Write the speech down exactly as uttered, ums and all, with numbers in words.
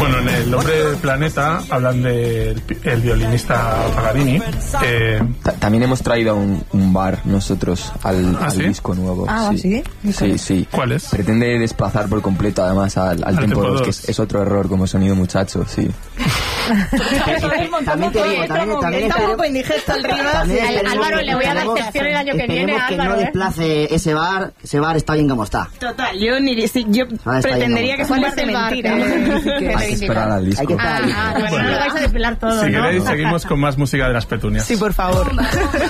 Bueno, en El Hombre del Planeta hablan del el violinista Paganini. Eh, También hemos traído un, un bar nosotros al, ¿Ah, al sí? disco nuevo. Ah, ¿sí? Sí, sí. ¿Cuál es? Pretende desplazar por completo además al, al, Al tempo tempo dos, que dos. es, es otro error como sonido muchacho, sí. También te digo, también, también Está un esperemos- poco indigesto el ritmo. también Al- esperemos Álvaro, que- le voy a dar esperemos- sección el año que viene, esperemos que Álvaro, no ¿eh? desplace ese bar, ese bar está bien como está. Total, yo ni si, yo Ahora está pretendería bien, que es un ¿cuál bar es de el bar? mentira. Que- Hay que esperar al disco. Hay que estar Ah, ahí. ah, bueno, no lo vais a desvelar todo, si ¿no? queréis, seguimos con más música de las petunias. Sí, por favor.